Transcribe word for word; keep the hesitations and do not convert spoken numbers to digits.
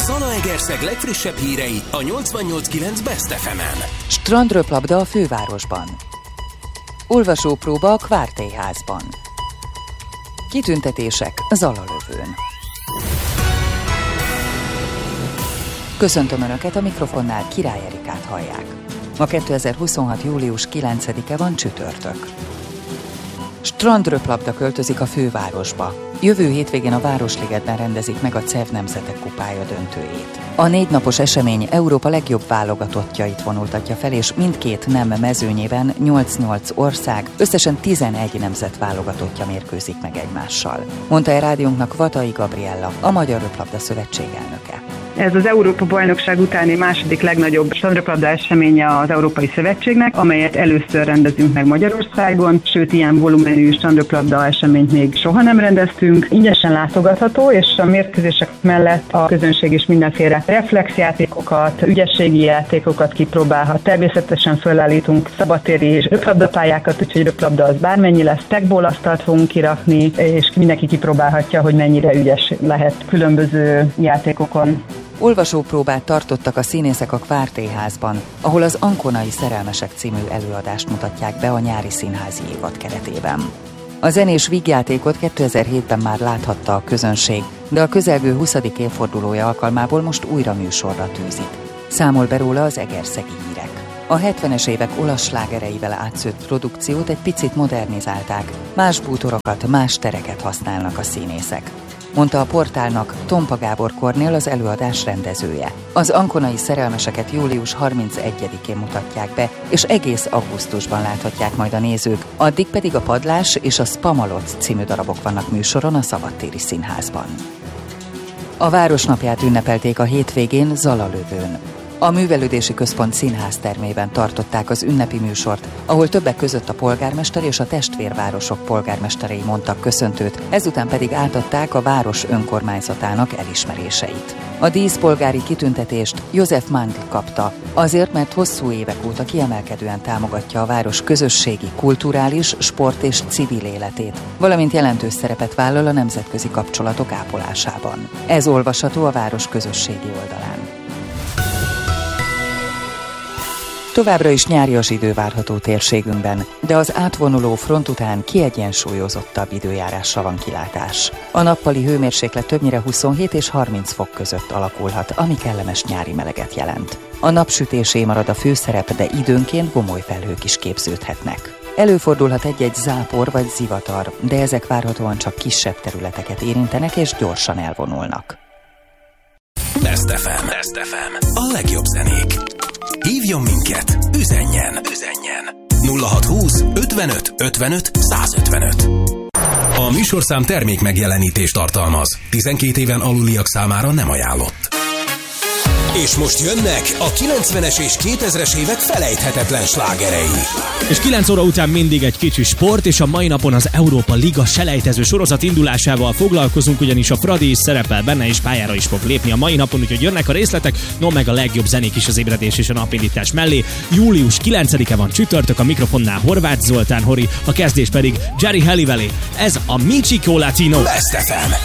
Zalaegerszeg legfrissebb hírei a nyolcvannyolc kilenc Best ef emen. Strandröplabda a fővárosban. Olvasópróba a Kvártélyházban. Kitüntetések Zalalövőn. Köszöntöm Önöket, a mikrofonnál Király Erikát hallják. Ma kétezer-huszonhat. július kilencedike van, csütörtök. Strandröplabda költözik a fővárosba. Jövő hétvégén a Városligetben rendezik meg a cé e vé Nemzetek Kupája döntőjét. A négy napos esemény Európa legjobb válogatottjait vonultatja fel, és mindkét nem mezőnyében nyolc-nyolc ország, összesen tizenegy nemzet válogatottja mérkőzik meg egymással. Mondta el rádiónknak Vatai Gabriella, a Magyar Röplabda Szövetség elnöke. Ez az Európa-bajnokság utáni második legnagyobb strandröplabda eseménye az Európai Szövetségnek, amelyet először rendezünk meg Magyarországon, sőt ilyen volumenű strandröplabda eseményt még soha nem rendeztünk. Ingyenesen látogatható, és a mérkőzések mellett a közönség is mindenféle reflexjátékokat, ügyességi játékokat kipróbálhat. Természetesen fölállítunk szabadtéri röplabdapályákat, úgyhogy röplabda az bármennyi lesz. Tekból asztalt fogunk kirakni, és mindenki kipróbálhatja, hogy mennyire ügyes lehet különböző játékokon. Olvasópróbát tartottak a színészek a Kvártélyházban, ahol az Ankonai Szerelmesek című előadást mutatják be a nyári színházi évad keretében. A zenés vígjátékot kétezer-hétben már láthatta a közönség, de a közelgő huszadik évfordulója alkalmából most újra műsorra tűzik. Számol be róla az Egerszegi Hírek. A hetvenes évek olasz slágereivel átszőtt produkciót egy picit modernizálták, más bútorokat, más tereket használnak a színészek, mondta a portálnak Tompa Gábor Kornél, az előadás rendezője. Az Ankonai Szerelmeseket július harmincegyedikén mutatják be, és egész augusztusban láthatják majd a nézők, addig pedig a Padlás és a Spamalot című darabok vannak műsoron a Szabadtéri Színházban. A Városnapját ünnepelték a hétvégén Zalalövőn. A Művelődési Központ színháztermében tartották az ünnepi műsort, ahol többek között a polgármester és a testvérvárosok polgármesterei mondtak köszöntőt, ezután pedig átadták a város önkormányzatának elismeréseit. A díszpolgári kitüntetést József Mangl kapta, azért, mert hosszú évek óta kiemelkedően támogatja a város közösségi, kulturális, sport és civil életét, valamint jelentős szerepet vállal a nemzetközi kapcsolatok ápolásában. Ez olvasható a város közösségi oldalán. Továbbra is nyárias idő várható térségünkben, de az átvonuló front után kiegyensúlyozottabb időjárásra van kilátás. A nappali hőmérséklet többnyire huszonhét és harminc fok között alakulhat, ami kellemes nyári meleget jelent. A napsütésé marad a főszerep, de időnként gomoly felhők is képződhetnek. Előfordulhat egy-egy zápor vagy zivatar, de ezek várhatóan csak kisebb területeket érintenek és gyorsan elvonulnak. Best ef em. Best ef em. A legjobb zenék. Hívjon minket, üzenjen, üzenjen. nulla hatszázhúsz ötvenöt ötvenöt százötvenöt. A műsorszám termék megjelenítést tartalmaz. tizenkét éven aluliak számára nem ajánlott. És most jönnek a kilencvenes és kétezres évek felejthetetlen slágerei. És kilenc óra után mindig egy kicsi sport, és a mai napon az Európa Liga selejtező sorozat indulásával foglalkozunk, ugyanis a Fradi is szerepel benne, és pályára is fog lépni a mai napon, úgyhogy jönnek a részletek, no meg a legjobb zenék is az ébredés és a napindítás mellé. július kilencedike van, csütörtök, a mikrofonnál Horváth Zoltán Hori, a kezdés pedig Jerry Halliwell. Ez a Michiko Latino. Best ef em.